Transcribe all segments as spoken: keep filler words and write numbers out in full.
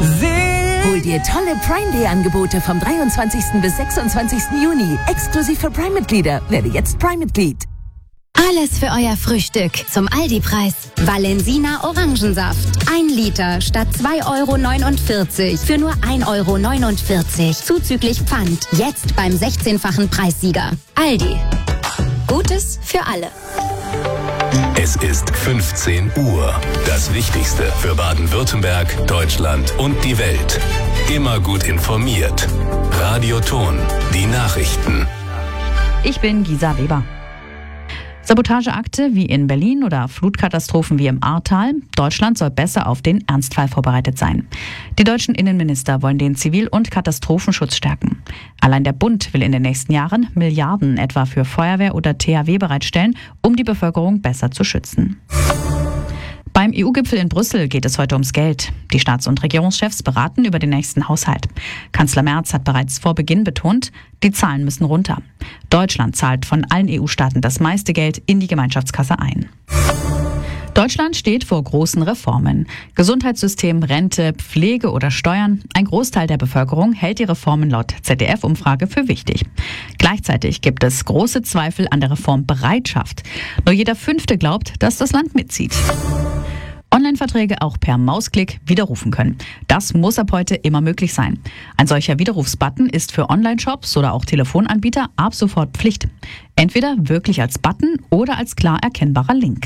Hol dir tolle Prime Day Angebote vom dreiundzwanzigsten bis sechsundzwanzigsten Juni. Exklusiv für Prime-Mitglieder. Werde jetzt Prime-Mitglied. Alles für euer Frühstück zum Aldi-Preis. Valensina Orangensaft. Ein Liter statt zwei Euro neunundvierzig für nur ein Euro neunundvierzig. Zuzüglich Pfand. Jetzt beim sechzehnfachen Preissieger. Aldi. Gutes für alle. Es ist fünfzehn Uhr. Das Wichtigste für Baden-Württemberg, Deutschland und die Welt. Immer gut informiert. Radio Ton. Die Nachrichten. Ich bin Gisa Weber. Sabotageakte wie in Berlin oder Flutkatastrophen wie im Ahrtal. Deutschland soll besser auf den Ernstfall vorbereitet sein. Die deutschen Innenminister wollen den Zivil- und Katastrophenschutz stärken. Allein der Bund will in den nächsten Jahren Milliarden etwa für Feuerwehr oder T H W bereitstellen, um die Bevölkerung besser zu schützen. Beim E U-Gipfel in Brüssel geht es heute ums Geld. Die Staats- und Regierungschefs beraten über den nächsten Haushalt. Kanzler Merz hat bereits vor Beginn betont, die Zahlen müssen runter. Deutschland zahlt von allen E U-Staaten das meiste Geld in die Gemeinschaftskasse ein. Deutschland steht vor großen Reformen. Gesundheitssystem, Rente, Pflege oder Steuern. Ein Großteil der Bevölkerung hält die Reformen laut Z D F-Umfrage für wichtig. Gleichzeitig gibt es große Zweifel an der Reformbereitschaft. Nur jeder Fünfte glaubt, dass das Land mitzieht. Online-Verträge auch per Mausklick widerrufen können. Das muss ab heute immer möglich sein. Ein solcher Widerrufsbutton ist für Online-Shops oder auch Telefonanbieter ab sofort Pflicht. Entweder wirklich als Button oder als klar erkennbarer Link.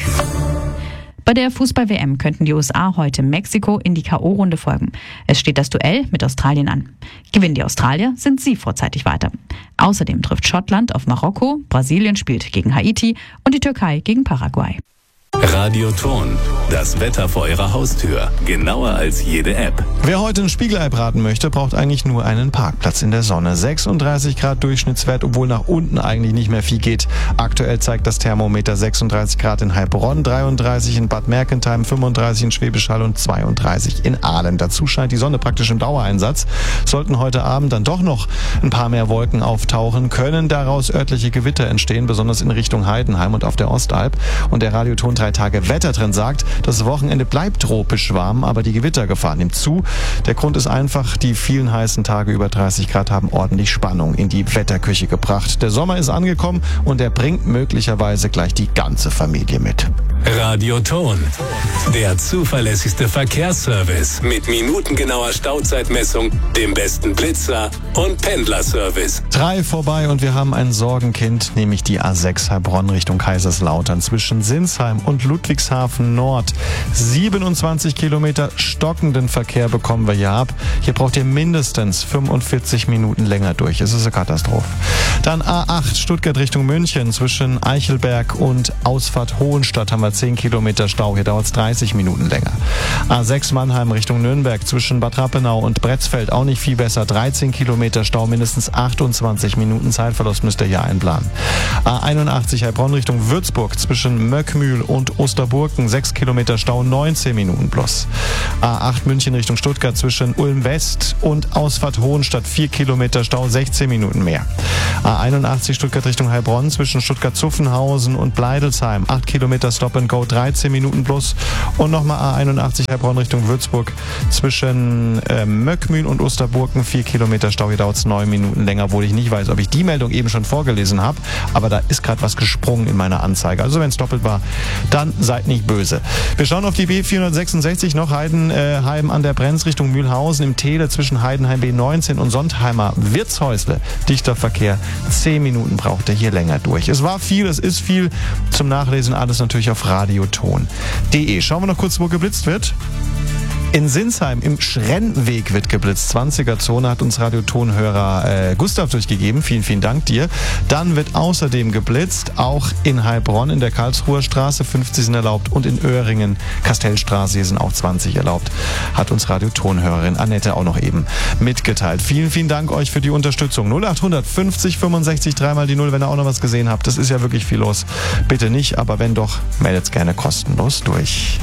Bei der Fußball-W M könnten die U S A heute Mexiko in die K O-Runde folgen. Es steht das Duell mit Australien an. Gewinnen die Australier, sind sie vorzeitig weiter. Außerdem trifft Schottland auf Marokko, Brasilien spielt gegen Haiti und die Türkei gegen Paraguay. Radio Ton. Das Wetter vor Ihrer Haustür. Genauer als jede App. Wer heute ein Spiegelei braten möchte, braucht eigentlich nur einen Parkplatz in der Sonne. sechsunddreißig Grad Durchschnittswert, obwohl nach unten eigentlich nicht mehr viel geht. Aktuell zeigt das Thermometer sechsunddreißig Grad in Heilbronn, dreiunddreißig in Bad Mergentheim, fünfunddreißig in Schwäbisch Hall und zweiunddreißig in Aalen. Dazu scheint die Sonne praktisch im Dauereinsatz. Sollten heute Abend dann doch noch ein paar mehr Wolken auftauchen, können daraus örtliche Gewitter entstehen, besonders in Richtung Heidenheim und auf der Ostalb. Und der Radioton drei Tage Wettertrend sagt, das Wochenende bleibt tropisch warm, aber die Gewittergefahr nimmt zu. Der Grund ist einfach, die vielen heißen Tage über dreißig Grad haben ordentlich Spannung in die Wetterküche gebracht. Der Sommer ist angekommen und er bringt möglicherweise gleich die ganze Familie mit. Radio Ton. Der zuverlässigste Verkehrsservice mit minutengenauer Stauzeitmessung, dem besten Blitzer und Pendlerservice. Drei vorbei und wir haben ein Sorgenkind, nämlich die A sechs Heilbronn Richtung Kaiserslautern zwischen Sinsheim und Ludwigshafen Nord. siebenundzwanzig Kilometer stockenden Verkehr bekommen wir hier ab. Hier braucht ihr mindestens fünfundvierzig Minuten länger durch. Es ist eine Katastrophe. Dann A acht Stuttgart Richtung München zwischen Eichelberg und Ausfahrt Hohenstadt haben wir zehn Kilometer Stau. Hier dauert es dreißig Minuten länger. A sechs Mannheim Richtung Nürnberg zwischen Bad Rappenau und Bretzfeld auch nicht viel besser. dreizehn Kilometer Stau, mindestens achtundzwanzig Minuten Zeitverlust müsst ihr hier einplanen. A einundachtzig Heilbronn Richtung Würzburg zwischen Möckmühl und Osterburgen sechs Kilometer Stau, neunzehn Minuten plus. A acht München Richtung Stuttgart zwischen Ulm West und Ausfahrt Hohenstadt vier Kilometer Stau, sechzehn Minuten mehr. A einundachtzig Stuttgart Richtung Heilbronn zwischen Stuttgart-Zuffenhausen und Bleidelsheim acht Kilometer Stop and Go, dreizehn Minuten plus. Und nochmal A einundachtzig Heilbronn Richtung Würzburg zwischen äh, Möckmühl und Osterburgen vier Kilometer Stau. Hier dauert es neun Minuten länger, obwohl ich nicht weiß, ob ich die Meldung eben schon vorgelesen habe. Aber da ist gerade was gesprungen in meiner Anzeige. Also wenn es doppelt war, dann seid nicht böse. Wir schauen auf die B vierhundertsechsundsechzig noch. Heidenheim an der Brenz Richtung Mühlhausen im Tele zwischen Heidenheim B neunzehn und Sontheimer Wirtshäusle. Dichter Verkehr. zehn Minuten braucht er hier länger durch. Es war viel, es ist viel. Zum Nachlesen alles natürlich auf radioton punkt de. Schauen wir noch kurz, wo geblitzt wird. In Sinsheim im Schrennweg wird geblitzt. zwanziger Zone hat uns Radiotonhörer äh, Gustav durchgegeben. Vielen, vielen Dank dir. Dann wird außerdem geblitzt, auch in Heilbronn in der Karlsruher Straße. fünfzig sind erlaubt und in Öhringen, Kastellstraße, hier sind auch zwanzig erlaubt. Hat uns Radiotonhörerin Annette auch noch eben mitgeteilt. Vielen, vielen Dank euch für die Unterstützung. null achthundert fünfzig fünfundsechzig dreimal die Null, wenn ihr auch noch was gesehen habt. Das ist ja wirklich viel los. Bitte nicht, aber wenn doch, meldet's gerne kostenlos durch.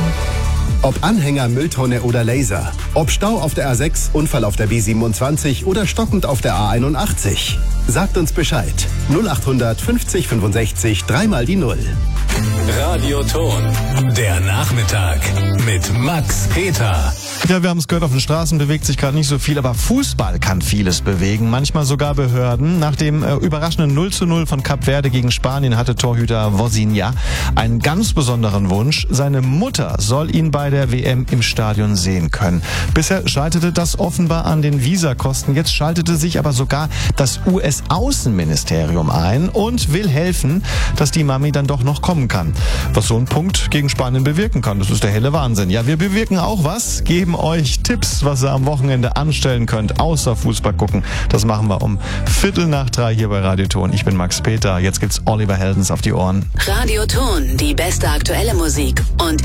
Ob Anhänger, Mülltonne oder Laser. Ob Stau auf der A sechs, Unfall auf der B siebenundzwanzig oder stockend auf der A einundachtzig. Sagt uns Bescheid. null achthundert fünfzig fünfundsechzig dreimal die Null. Radio Ton. Der Nachmittag mit Max Peter. Ja, wir haben es gehört, auf den Straßen bewegt sich gerade nicht so viel, aber Fußball kann vieles bewegen, manchmal sogar Behörden. Nach dem äh, überraschenden null zu null von Kap Verde gegen Spanien hatte Torhüter Vozinha einen ganz besonderen Wunsch. Seine Mutter soll ihn bei der W M im Stadion sehen können. Bisher scheiterte das offenbar an den Visakosten. Jetzt schaltete sich aber sogar das U S-Außenministerium ein und will helfen, dass die Mami dann doch noch kommen kann. Was so ein Punkt gegen Spanien bewirken kann, das ist der helle Wahnsinn. Ja, wir bewirken auch was, geben euch Tipps, was ihr am Wochenende anstellen könnt, außer Fußball gucken. Das machen wir um Viertel nach drei hier bei Radio Ton. Ich bin Max Peter. Jetzt gibt's Oliver Heldens auf die Ohren. Radio Ton, die beste aktuelle Musik und